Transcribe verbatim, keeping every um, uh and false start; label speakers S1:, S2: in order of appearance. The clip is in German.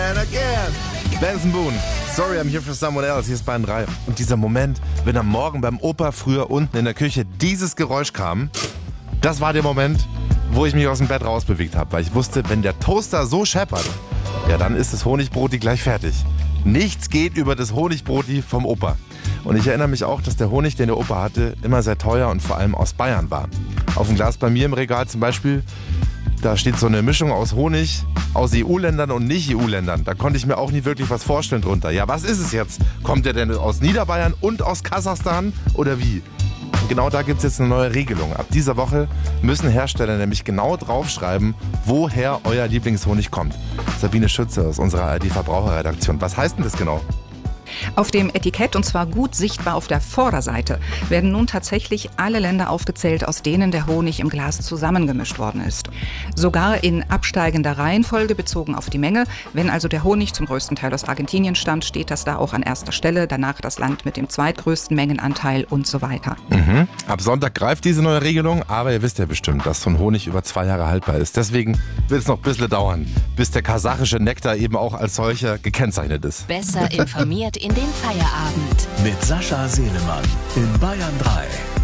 S1: and again. Benson Boone, Sorry I'm Here for Someone Else, hier ist Bayern drei. Und dieser Moment, wenn am Morgen beim Opa früher unten in der Küche dieses Geräusch kam, das war der Moment, wo ich mich aus dem Bett rausbewegt habe, weil ich wusste, wenn der Toaster so scheppert, ja, dann ist das Honigbroti gleich fertig. Nichts geht über das Honigbroti vom Opa. Und ich erinnere mich auch, dass der Honig, den der Opa hatte, immer sehr teuer und vor allem aus Bayern war. Auf dem Glas bei mir im Regal zum Beispiel, da steht so eine Mischung aus Honig aus E U-Ländern und Nicht-E U-Ländern. Da konnte ich mir auch nie wirklich was vorstellen drunter. Ja, was ist es jetzt? Kommt der denn aus Niederbayern und aus Kasachstan oder wie? Und genau da gibt es jetzt eine neue Regelung. Ab dieser Woche müssen Hersteller nämlich genau draufschreiben, woher euer Lieblingshonig kommt. Sabine Schütze aus unserer A R D-Verbraucherredaktion. Was heißt denn das genau?
S2: Auf dem Etikett, und zwar gut sichtbar auf der Vorderseite, werden nun tatsächlich alle Länder aufgezählt, aus denen der Honig im Glas zusammengemischt worden ist. Sogar in absteigender Reihenfolge bezogen auf die Menge. Wenn also der Honig zum größten Teil aus Argentinien stammt, steht das da auch an erster Stelle. Danach das Land mit dem zweitgrößten Mengenanteil und so weiter.
S1: Mhm. Ab Sonntag greift diese neue Regelung, aber ihr wisst ja bestimmt, dass so ein Honig über zwei Jahre haltbar ist. Deswegen wird es noch ein bisschen dauern, bis der kasachische Nektar eben auch als solcher gekennzeichnet ist.
S3: Besser informiert in den Feierabend.
S4: Mit Sascha Selemann in Bayern drei.